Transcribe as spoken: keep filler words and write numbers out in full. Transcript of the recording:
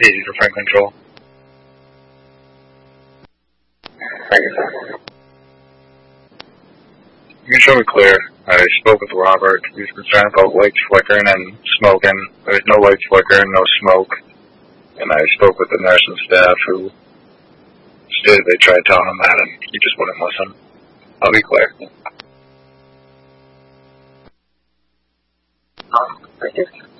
Easy for Franklin Joel. You can show me clear. I spoke with Robert. He was concerned about lights flickering and smoking. There's no lights flickering, no smoke. And I spoke with the nurse and staff who stated they tried telling him that and he just wouldn't listen. I'll be clear. Um, I guess